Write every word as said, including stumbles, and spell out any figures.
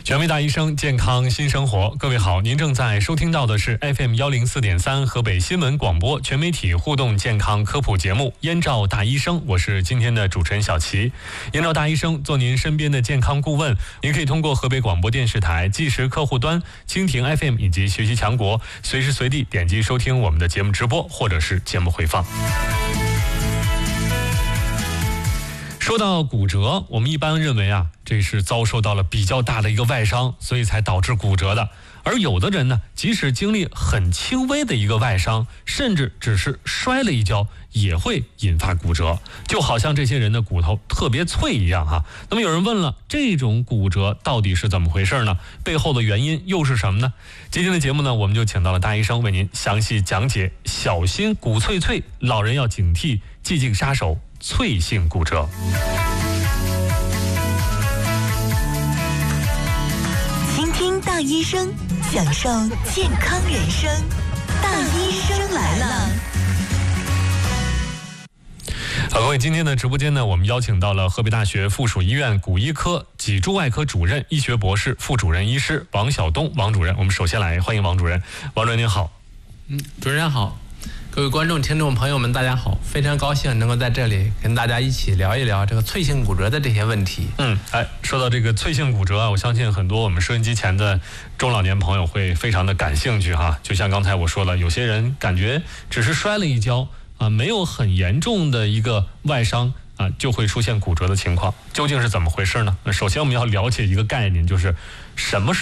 权威大医生，健康新生活。各位好，您正在收听到的是 F M 一零四点三 河北新闻广播全媒体互动健康科普节目《燕赵大医生》，我是今天的主持人小齐。燕赵大医生做您身边的健康顾问，您可以通过河北广播电视台即时客户端、蜻蜓 F M 以及学习强国，随时随地点击收听我们的节目直播或者是节目回放。说到骨折，我们一般认为啊，这是遭受到了比较大的一个外伤，所以才导致骨折的。而有的人呢，即使经历很轻微的一个外伤，甚至只是摔了一跤，也会引发骨折，就好像这些人的骨头特别脆一样哈。那么有人问了，这种骨折到底是怎么回事呢？背后的原因又是什么呢？今天的节目呢，我们就请到了大医生为您详细讲解。小心骨脆脆，老人要警惕寂静杀手脆性骨折。 倾听大医生，享受健康人生。大医生来了。 好，各位，今天的直播间呢，我们邀请到了河北大学附属医院骨医科脊柱外科主任、医学博士、副主任医师王晓东王主任。我们首先来欢迎王主任。王主任您好。 嗯，主持人好。各位观众、听众朋友们，大家好！非常高兴能够在这里跟大家一起聊一聊这个脆性骨折的这些问题。 嗯，哎，说到这个脆性骨折啊，我相信很多我们收音机前的中老年朋友会非常的感兴趣哈。就像刚才我说了，有些人感觉只是摔了一跤啊，没有很严重的一个外伤啊，就会出现骨折的情况，究竟是怎么回事呢？首先我们要了解一个概念，就是什么是